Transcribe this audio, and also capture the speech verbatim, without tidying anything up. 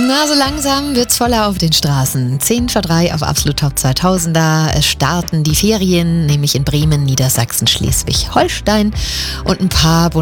Na, so langsam wird's voller auf den Straßen. Zehn vor drei auf Absolut Top zweitausender. Es starten die Ferien, nämlich in Bremen, Niedersachsen, Schleswig-Holstein und ein paar